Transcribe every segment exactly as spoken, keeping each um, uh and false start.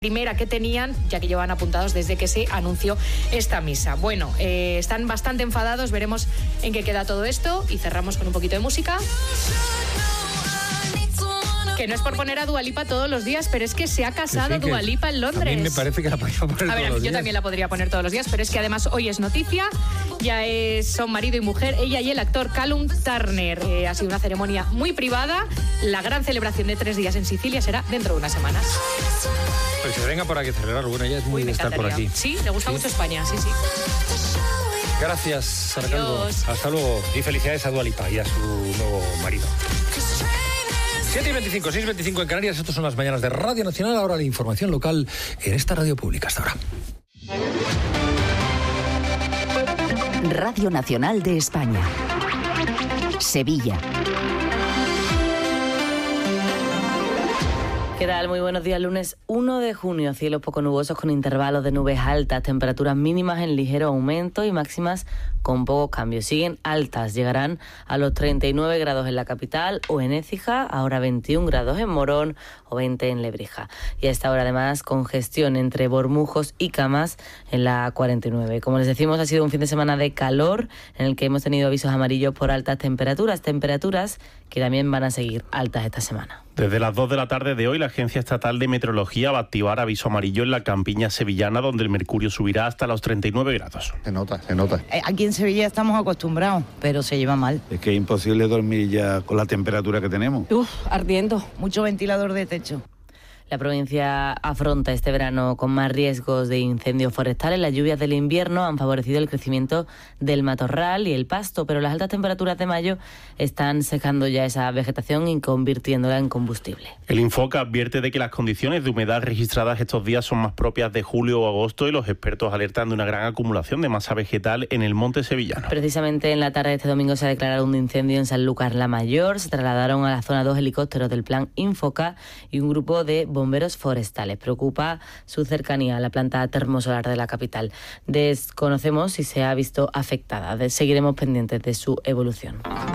primera que tenían, ya que llevan apuntados desde que se anunció esta misa. Bueno, eh, están bastante enfadados, veremos en qué queda todo esto y cerramos con un poquito de música. Que no es por poner a Dua Lipa todos los días, pero es que se ha casado sí, Dua Lipa en Londres. A mí me parece que la podría poner a ver, todos los yo días. también la podría poner todos los días, pero es que además hoy es noticia, ya es, son marido y mujer, ella y el actor Callum Turner. Eh, ha sido una ceremonia muy privada, la gran celebración de tres días en Sicilia será dentro de unas semanas. Pues que venga por aquí a celebrarlo, bueno, ella es muy de estar por aquí. Sí, le gusta ¿Sí? mucho España, sí, sí. Gracias, Sara Calvo. Adiós. Hasta luego. Y felicidades a Dua Lipa y a su nuevo marido. siete y veinticinco, seis y veinticinco en Canarias. Estas son las mañanas de Radio Nacional. Ahora la información local en esta radio pública. Hasta ahora. Radio Nacional de España. Sevilla. ¿Qué tal? Muy buenos días. Lunes uno de junio, cielos poco nubosos con intervalos de nubes altas, temperaturas mínimas en ligero aumento y máximas con pocos cambios. Siguen altas, llegarán a los treinta y nueve grados en la capital o en Écija, ahora veintiún grados en Morón o veinte en Lebrija. Y a esta hora además congestión entre Bormujos y Camas en la cuarenta y nueve. Como les decimos, ha sido un fin de semana de calor en el que hemos tenido avisos amarillos por altas temperaturas, temperaturas que también van a seguir altas esta semana. Desde las dos de la tarde de hoy, la Agencia Estatal de Meteorología va a activar aviso amarillo en la campiña sevillana, donde el mercurio subirá hasta los treinta y nueve grados. Se nota, se nota. Aquí en Sevilla estamos acostumbrados, pero se lleva mal. Es que es imposible dormir ya con la temperatura que tenemos. Uf, ardiendo. Mucho ventilador de techo. La provincia afronta este verano con más riesgos de incendios forestales. Las lluvias del invierno han favorecido el crecimiento del matorral y el pasto, pero las altas temperaturas de mayo están secando ya esa vegetación y convirtiéndola en combustible. El Infoca advierte de que las condiciones de humedad registradas estos días son más propias de julio o agosto y los expertos alertan de una gran acumulación de masa vegetal en el monte sevillano. Precisamente en la tarde de este domingo se ha declarado un incendio en Sanlúcar la Mayor. Se trasladaron a la zona dos helicópteros del plan Infoca y un grupo de bomberos forestales. Preocupa su cercanía a la planta termosolar de la capital. Desconocemos si se ha visto afectada. Seguiremos pendientes de su evolución.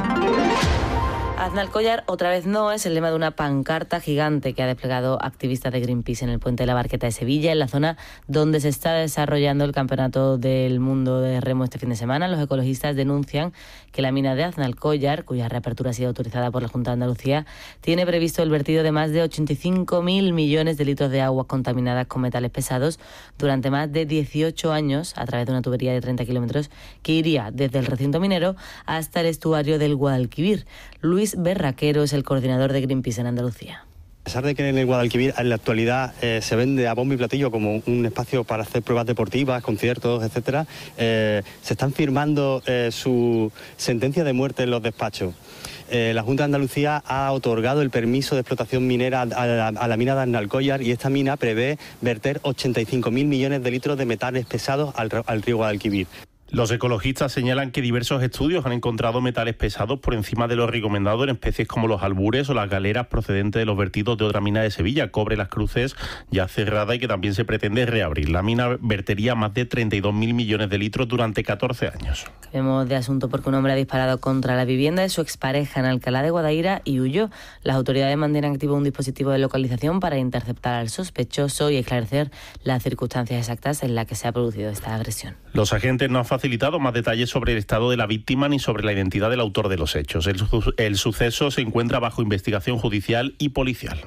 Aznalcóllar otra vez no es el lema de una pancarta gigante que ha desplegado activistas de Greenpeace en el puente de la Barqueta de Sevilla, en la zona donde se está desarrollando el Campeonato del Mundo de Remo este fin de semana. Los ecologistas denuncian que la mina de Aznalcóllar, cuya reapertura ha sido autorizada por la Junta de Andalucía, tiene previsto el vertido de más de ochenta y cinco mil millones de litros de aguas contaminadas con metales pesados durante más de dieciocho años a través de una tubería de treinta kilómetros que iría desde el recinto minero hasta el estuario del Guadalquivir. Luis Berraquero es el coordinador de Greenpeace en Andalucía. A pesar de que en el Guadalquivir en la actualidad eh, se vende a bombo y platillo como un espacio para hacer pruebas deportivas, conciertos, etcétera, eh, se están firmando eh, su sentencia de muerte en los despachos. Eh, la Junta de Andalucía ha otorgado el permiso de explotación minera a la, a la mina de Aznalcóllar y esta mina prevé verter ochenta y cinco mil millones de litros de metales pesados al, al río Guadalquivir. Los ecologistas señalan que diversos estudios han encontrado metales pesados por encima de lo recomendado en especies como los albures o las galeras procedentes de los vertidos de otra mina de Sevilla, Cobre Las Cruces, ya cerrada y que también se pretende reabrir. La mina vertería más de treinta y dos mil millones de litros durante catorce años. Cambiamos de asunto porque un hombre ha disparado contra la vivienda de su expareja en Alcalá de Guadaira y huyó. Las autoridades mantienen activo un dispositivo de localización para interceptar al sospechoso y esclarecer las circunstancias exactas en las que se ha producido esta agresión. Los agentes no han facilitado más detalles sobre el estado de la víctima ni sobre la identidad del autor de los hechos. El, su- el suceso se encuentra bajo investigación judicial y policial.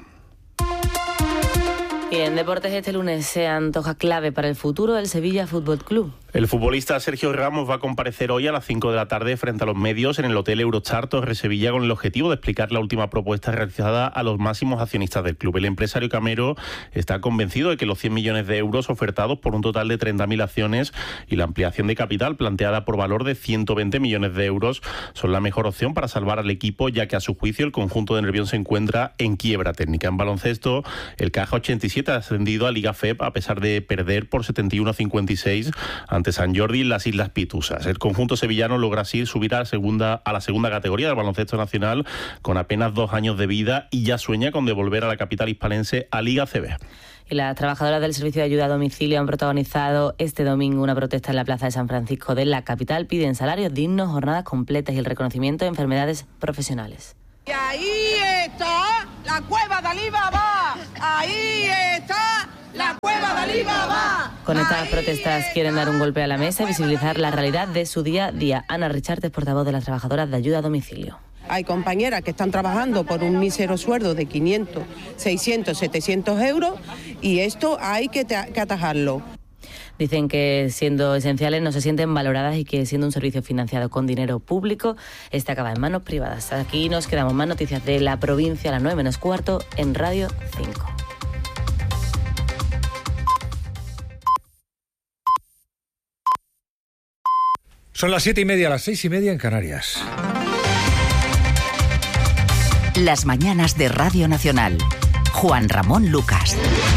Y en deportes este lunes se antoja clave para el futuro del Sevilla Fútbol Club. El futbolista Sergio Ramos va a comparecer hoy a las cinco de la tarde frente a los medios en el Hotel Eurostar Torre Sevilla con el objetivo de explicar la última propuesta realizada a los máximos accionistas del club. El empresario camero está convencido de que los cien millones de euros ofertados por un total de treinta mil acciones y la ampliación de capital planteada por valor de ciento veinte millones de euros son la mejor opción para salvar al equipo, ya que a su juicio el conjunto de Nervión se encuentra en quiebra técnica. En baloncesto, el Caja ochenta y siete ha ascendido a Liga F E P a pesar de perder por setenta y uno a cincuenta y seis ante San Jordi en las Islas Pitusas. El conjunto sevillano logra así subir a la segunda, a la segunda categoría del baloncesto nacional con apenas dos años de vida y ya sueña con devolver a la capital hispalense a Liga C B. Y las trabajadoras del Servicio de Ayuda a Domicilio han protagonizado este domingo una protesta en la Plaza de San Francisco de la capital. Piden salarios dignos, jornadas completas y el reconocimiento de enfermedades profesionales. Y ahí está la cueva de Alibaba, ahí está la cueva de Alibaba. Con estas protestas quieren dar un golpe a la mesa y visibilizar la realidad de su día a día. Ana Richard es portavoz de las trabajadoras de ayuda a domicilio. Hay compañeras que están trabajando por un mísero sueldo de quinientos, seiscientos, setecientos euros y esto hay que, que atajarlo. Dicen que siendo esenciales no se sienten valoradas y que siendo un servicio financiado con dinero público, este acaba en manos privadas. Aquí nos quedamos. Más noticias de la provincia a las nueve menos cuarto en Radio cinco. Son las siete y media, las seis y media en Canarias. Las mañanas de Radio Nacional. Juan Ramón Lucas.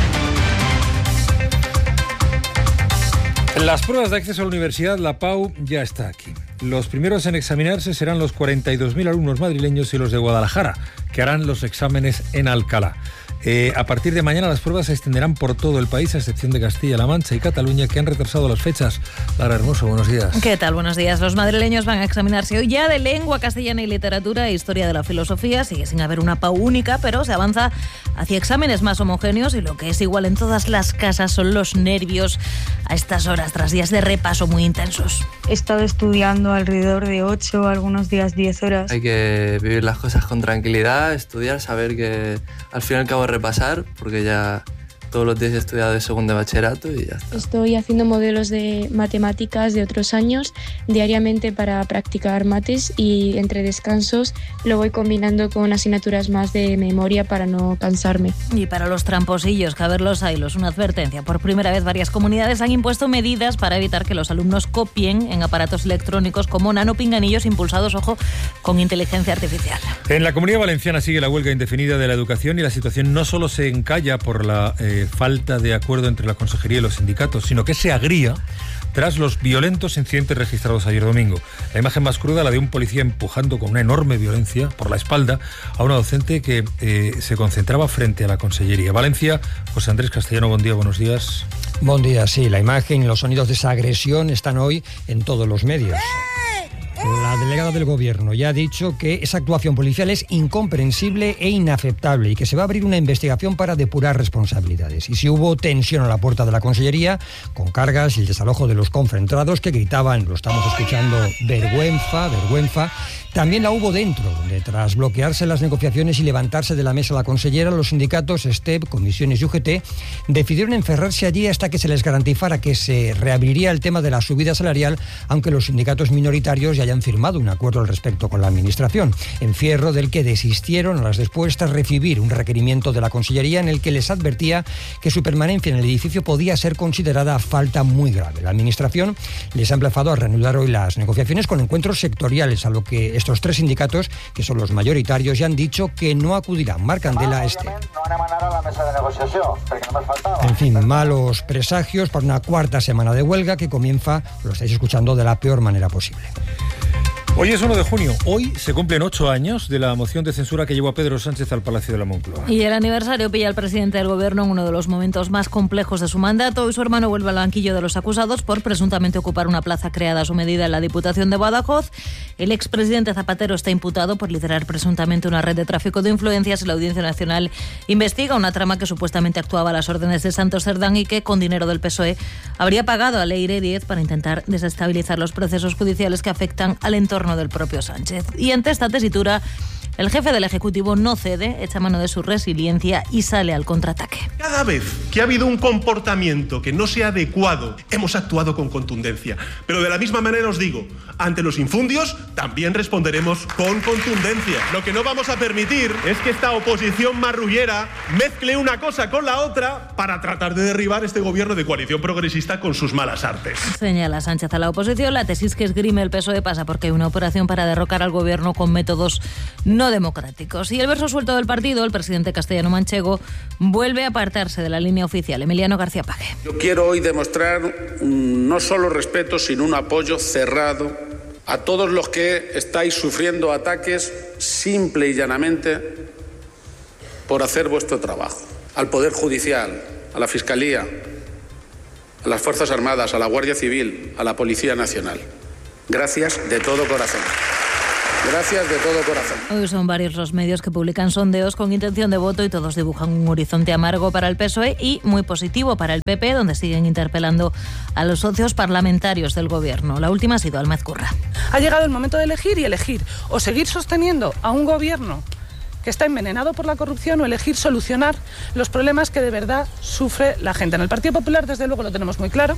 Las pruebas de acceso a la universidad, la P A U, ya está aquí. Los primeros en examinarse serán los cuarenta y dos mil alumnos madrileños y los de Guadalajara, que harán los exámenes en Alcalá. Eh, a partir de mañana las pruebas se extenderán por todo el país, a excepción de Castilla-La Mancha y Cataluña, que han retrasado las fechas. Lara Hermoso, buenos días. ¿Qué tal? Buenos días. Los madrileños van a examinarse hoy ya de lengua castellana y literatura e historia de la filosofía. Sigue sin haber una P A U única, pero se avanza hacia exámenes más homogéneos y lo que es igual en todas las casas son los nervios a estas horas, tras días de repaso muy intensos. He estado estudiando alrededor de ocho, algunos días diez horas. Hay que vivir las cosas con tranquilidad, estudiar, saber que al fin y al cabo repasar, porque ya todos los días he estudiado de segundo de bachillerato y ya está. Estoy haciendo modelos de matemáticas de otros años diariamente para practicar mates y entre descansos lo voy combinando con asignaturas más de memoria para no cansarme. Y para los tramposillos, que a ver los haylos, una advertencia. Por primera vez varias comunidades han impuesto medidas para evitar que los alumnos copien en aparatos electrónicos como nanopinganillos impulsados, ojo, con inteligencia artificial. En la Comunidad Valenciana sigue la huelga indefinida de la educación y la situación no solo se encalla por la eh, falta de acuerdo entre la Consejería y los sindicatos, sino que se agría tras los violentos incidentes registrados ayer domingo. La imagen más cruda, la de un policía empujando con una enorme violencia por la espalda a una docente que eh, se concentraba frente a la Consellería. Valencia, José Andrés Castellano, buen día, buenos días. Buen día, sí, la imagen y los sonidos de esa agresión están hoy en todos los medios. La delegada del Gobierno ya ha dicho que esa actuación policial es incomprensible e inaceptable y que se va a abrir una investigación para depurar responsabilidades. Y si hubo tensión a la puerta de la Consellería, con cargas y el desalojo de los concentrados que gritaban, lo estamos escuchando, vergüenza, vergüenza, también la hubo dentro, donde tras bloquearse las negociaciones y levantarse de la mesa la consellera, los sindicatos STEP, comisiones y U G T decidieron encerrarse allí hasta que se les garantizara que se reabriría el tema de la subida salarial, aunque los sindicatos minoritarios ya hayan firmado un acuerdo al respecto con la Administración. Encierro del que desistieron a las después tras recibir un requerimiento de la Consellería en el que les advertía que su permanencia en el edificio podía ser considerada falta muy grave. La Administración les ha emplazado a reanudar hoy las negociaciones con encuentros sectoriales, a lo que estos tres sindicatos, que son los mayoritarios, ya han dicho que no acudirán. Marc Candela a este. En fin, malos presagios para una cuarta semana de huelga que comienza, lo estáis escuchando, de la peor manera posible. Hoy es uno de junio. Hoy se cumplen ocho años de la moción de censura que llevó a Pedro Sánchez al Palacio de la Moncloa. Y el aniversario pilla al presidente del Gobierno en uno de los momentos más complejos de su mandato. Hoy su hermano vuelve al banquillo de los acusados por presuntamente ocupar una plaza creada a su medida en la Diputación de Badajoz. El expresidente Zapatero está imputado por liderar presuntamente una red de tráfico de influencias y la Audiencia Nacional investiga una trama que supuestamente actuaba a las órdenes de Santos Cerdán y que, con dinero del P S O E, habría pagado a Leire Díez para intentar desestabilizar los procesos judiciales que afectan al entorno del propio Sánchez. Y ante esta tesitura, el jefe del Ejecutivo no cede, echa mano de su resiliencia y sale al contraataque. Cada vez que ha habido un comportamiento que no sea adecuado, hemos actuado con contundencia. Pero de la misma manera os digo, ante los infundios también responderemos con contundencia. Lo que no vamos a permitir es que esta oposición marrullera mezcle una cosa con la otra para tratar de derribar este gobierno de coalición progresista con sus malas artes. Señala Sánchez a la oposición. La tesis que esgrime el P S O E pasa porque hay una operación para derrocar al gobierno con métodos no democráticos. Y el verso suelto del partido, el presidente castellano-manchego, vuelve a apartarse de la línea oficial. Emiliano García Paje. Yo quiero hoy demostrar un, no solo respeto, sino un apoyo cerrado a todos los que estáis sufriendo ataques simple y llanamente por hacer vuestro trabajo. Al Poder Judicial, a la Fiscalía, a las Fuerzas Armadas, a la Guardia Civil, a la Policía Nacional. Gracias de todo corazón. Gracias de todo corazón. Hoy son varios los medios que publican sondeos con intención de voto y todos dibujan un horizonte amargo para el P S O E y muy positivo para el P P, donde siguen interpelando a los socios parlamentarios del gobierno. La última ha sido Almaz Curra. Ha llegado el momento de elegir y elegir o seguir sosteniendo a un gobierno que está envenenado por la corrupción o elegir solucionar los problemas que de verdad sufre la gente. En el Partido Popular, desde luego, lo tenemos muy claro.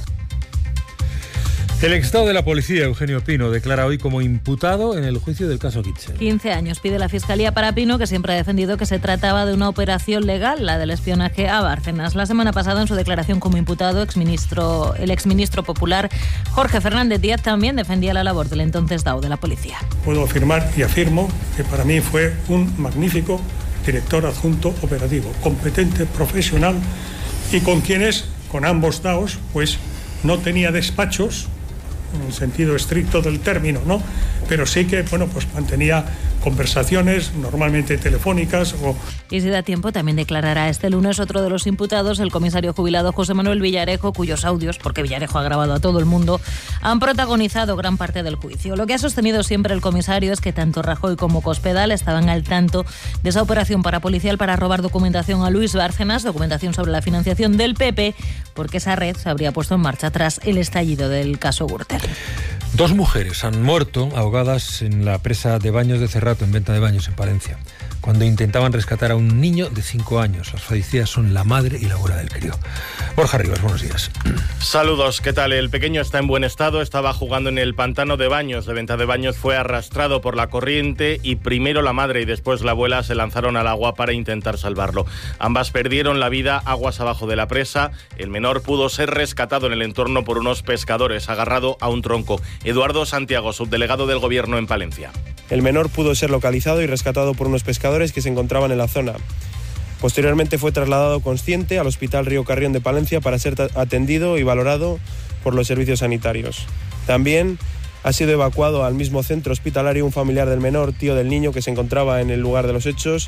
El exestado de la policía, Eugenio Pino, declara hoy como imputado en el juicio del caso Kitchen. quince años pide la Fiscalía para Pino, que siempre ha defendido que se trataba de una operación legal, la del espionaje a Bárcenas. La semana pasada, en su declaración como imputado, exministro, el exministro popular Jorge Fernández Díaz también defendía la labor del entonces D A O de la policía. Puedo afirmar y afirmo que para mí fue un magnífico director adjunto operativo, competente, profesional y con quienes, con ambos D A Os, pues no tenía despachos en el sentido estricto del término, ¿no? Pero sí que, bueno, pues mantenía conversaciones, normalmente telefónicas o... Y si da tiempo, también declarará este lunes otro de los imputados, el comisario jubilado José Manuel Villarejo, cuyos audios, porque Villarejo ha grabado a todo el mundo, han protagonizado gran parte del juicio. Lo que ha sostenido siempre el comisario es que tanto Rajoy como Cospedal estaban al tanto de esa operación parapolicial para robar documentación a Luis Bárcenas, documentación sobre la financiación del P P, porque esa red se habría puesto en marcha tras el estallido del caso Gürtel. Dos mujeres han muerto ahogadas en la presa de Baños de Cerrato, en Venta de Baños, en Palencia, cuando intentaban rescatar a un niño de cinco años. Las fallecidas son la madre y la abuela del crío. Borja Rivas, buenos días. Saludos, ¿qué tal? El pequeño está en buen estado, estaba jugando en el pantano de Baños, de Venta de Baños, fue arrastrado por la corriente y primero la madre y después la abuela se lanzaron al agua para intentar salvarlo. Ambas perdieron la vida aguas abajo de la presa. El menor pudo ser rescatado en el entorno por unos pescadores, agarrado a un tronco. Eduardo Santiago, subdelegado del Gobierno en Palencia. El menor pudo ser localizado y rescatado por unos pescadores que se encontraban en la zona. Posteriormente fue trasladado consciente al Hospital Río Carrión de Palencia para ser atendido y valorado por los servicios sanitarios. También ha sido evacuado al mismo centro hospitalario un familiar del menor, tío del niño, que se encontraba en el lugar de los hechos,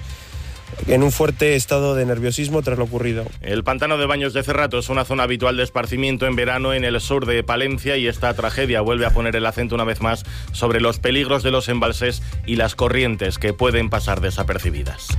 en un fuerte estado de nerviosismo tras lo ocurrido. El pantano de Baños de Cerrato es una zona habitual de esparcimiento en verano en el sur de Palencia y esta tragedia vuelve a poner el acento una vez más sobre los peligros de los embalses y las corrientes que pueden pasar desapercibidas.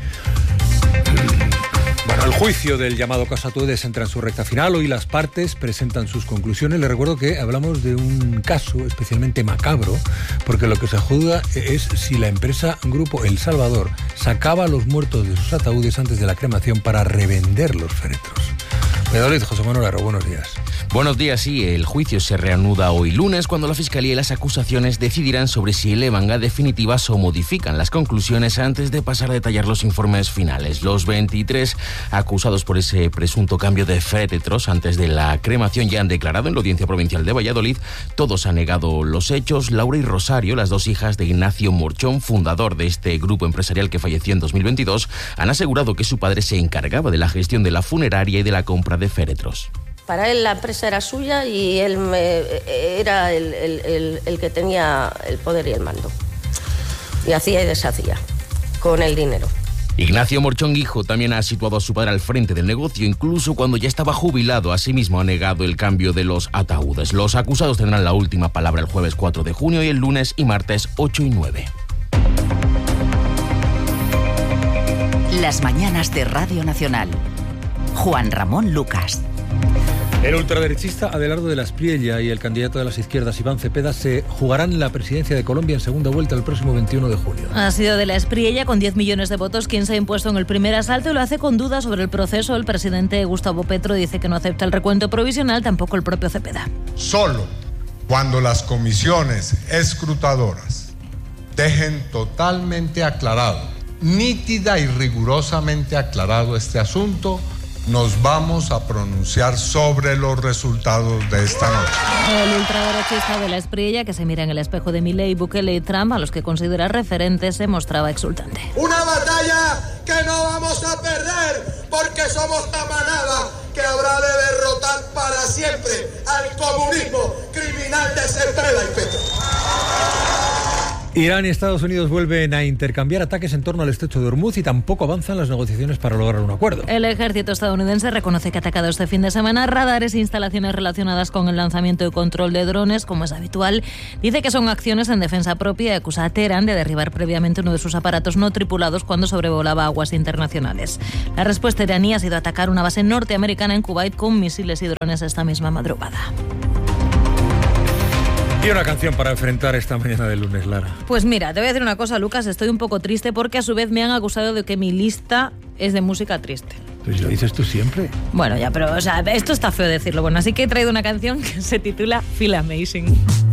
Bueno, el juicio del llamado caso Atuedes entra en su recta final. Hoy las partes presentan sus conclusiones. Les recuerdo que hablamos de un caso especialmente macabro, porque lo que se juzga es si la empresa Grupo El Salvador sacaba los muertos de sus ataúdes antes de la cremación para revender los féretros. Valladolid, José Manuel Aro, buenos días. Buenos días, sí. El juicio se reanuda hoy lunes cuando la Fiscalía y las acusaciones decidirán sobre si elevan a definitivas o modifican las conclusiones antes de pasar a detallar los informes finales. Los veintitrés acusados por ese presunto cambio de féretros antes de la cremación ya han declarado en la Audiencia Provincial de Valladolid. Todos han negado los hechos. Laura y Rosario, las dos hijas de Ignacio Morchón, fundador de este grupo empresarial que falleció en dos mil veintidós, han asegurado que su padre se encargaba de la gestión de la funeraria y de la compra de féretros. Para él la empresa era suya y él me, era el, el, el, el que tenía el poder y el mando. Y hacía y deshacía con el dinero. Ignacio Morchón hijo también ha situado a su padre al frente del negocio, incluso cuando ya estaba jubilado. Asimismo ha negado el cambio de los ataúdes. Los acusados tendrán la última palabra el jueves cuatro de junio y el lunes y martes ocho y nueve. Las mañanas de Radio Nacional. Juan Ramón Lucas. El ultraderechista Adelardo de la Espriella y el candidato de las izquierdas Iván Cepeda se jugarán la presidencia de Colombia en segunda vuelta el próximo veintiuno de junio. Ha sido de la Espriella, con diez millones de votos, quien se ha impuesto en el primer asalto y lo hace con dudas sobre el proceso. El presidente Gustavo Petro dice que no acepta el recuento provisional, tampoco el propio Cepeda. Solo cuando las comisiones escrutadoras dejen totalmente aclarado, nítida y rigurosamente aclarado este asunto, nos vamos a pronunciar sobre los resultados de esta noche. El ultraderechista de la Espriella, que se mira en el espejo de Milei, Bukele y Trump, a los que considera referentes, se mostraba exultante. Una batalla que no vamos a perder, porque somos la manada que habrá de derrotar para siempre al comunismo criminal de Cepeda y Petro. Irán y Estados Unidos vuelven a intercambiar ataques en torno al estrecho de Hormuz y tampoco avanzan las negociaciones para lograr un acuerdo. El ejército estadounidense reconoce que ha atacado este fin de semana radares e instalaciones relacionadas con el lanzamiento y control de drones, como es habitual. Dice que son acciones en defensa propia y acusa a Teherán de derribar previamente uno de sus aparatos no tripulados cuando sobrevolaba aguas internacionales. La respuesta iraní ha sido atacar una base norteamericana en Kuwait con misiles y drones esta misma madrugada. Y una canción para enfrentar esta mañana del lunes, Lara. Pues mira, te voy a decir una cosa, Lucas, estoy un poco triste porque a su vez me han acusado de que mi lista es de música triste. Pues lo dices tú siempre. Bueno, ya, pero o sea, esto está feo decirlo. Bueno, así que he traído una canción que se titula Feel Amazing.